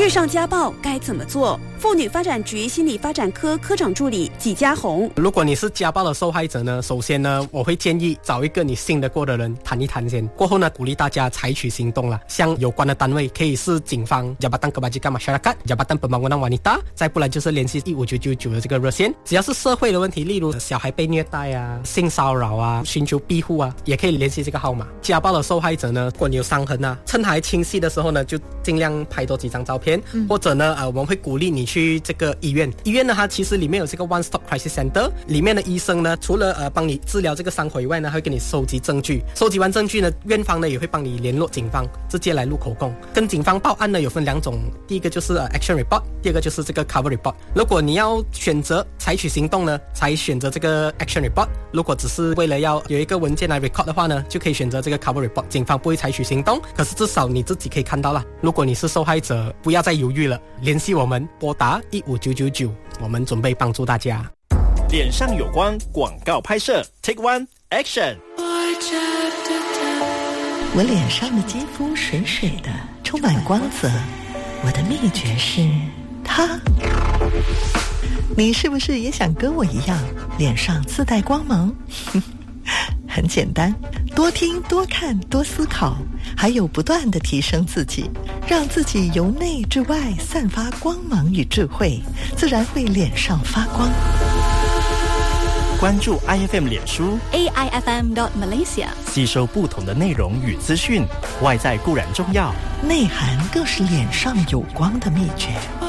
遇上家暴该怎么做？妇女发展局心理发展科科长助理纪家红。 如果你是家暴的受害者呢，首先呢，我会建议找一个你信得过的人谈一谈先。过后呢，鼓励大家采取行动了。像有关的单位可以是警方、Jabatan Kebajikan Masyarakat、Jabatan Pembangunan Wanita， 再不然就是联系15999的这个热线。只要是社会的问题，例如小孩被虐待啊、性骚扰啊、寻求庇护啊，也可以联系这个号码。家暴的受害者呢，如果你有伤痕啊，趁还清晰的时候呢，就尽量拍多几张照片，或者呢，我们会鼓励你去这个医院。医院呢，它其实里面有这个 One Stop Crisis Center， 里面的医生呢，除了帮你治疗这个伤口以外呢，还会给你收集证据。收集完证据呢，院方呢也会帮你联络警方，直接来录口供。跟警方报案呢有分两种，第一个就是action report， 第二个就是这个 cover report。如果你要选择采取行动呢，才选择这个 action report。如果只是为了要有一个文件来 record 的话呢，就可以选择这个 cover report。警方不会采取行动，可是至少你自己可以看到了。如果你是受害者，不要再犹豫了，联系我们，拨打15999，我们准备帮助大家。 脸上有光广告拍摄 Take One Action。 我脸上的肌肤水水的，充满光泽，我的秘诀是它。你是不是也想跟我一样脸上自带光芒？很简单，多听多看多思考，还有不断地提升自己，让自己由内至外散发光芒与智慧，自然会脸上发光。 关注 IFM 脸书 AIFM.Malaysia， 吸收不同的内容与资讯，外在固然重要， 内涵更是脸上有光的秘诀。